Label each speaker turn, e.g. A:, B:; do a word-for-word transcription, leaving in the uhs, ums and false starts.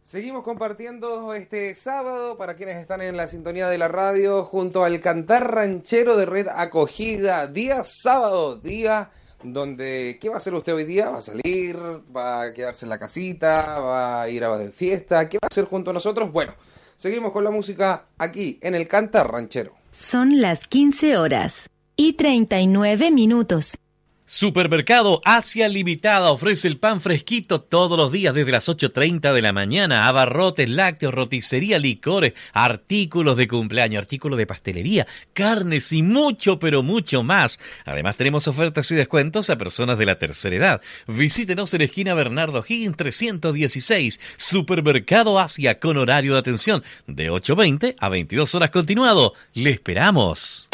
A: Seguimos compartiendo este sábado para quienes están en la sintonía de la radio junto al Cantar Ranchero de Red Acogida. Día sábado, día donde... ¿Qué va a hacer usted hoy día? ¿Va a salir? ¿Va a quedarse en la casita? ¿Va a ir a de fiesta? ¿Qué va a hacer junto a nosotros? Bueno, seguimos con la música aquí en el Cantar Ranchero.
B: Son las quince horas y treinta y nueve minutos.
C: Supermercado Asia Limitada ofrece el pan fresquito todos los días desde las ocho treinta de la mañana. Abarrotes, lácteos, roticería, licores, artículos de cumpleaños, artículos de pastelería, carnes y mucho, pero mucho más. Además tenemos ofertas y descuentos a personas de la tercera edad. Visítenos en esquina Bernardo Higgins trescientos dieciséis. Supermercado Asia con horario de atención de ocho veinte a veintidós horas continuado. ¡Le esperamos!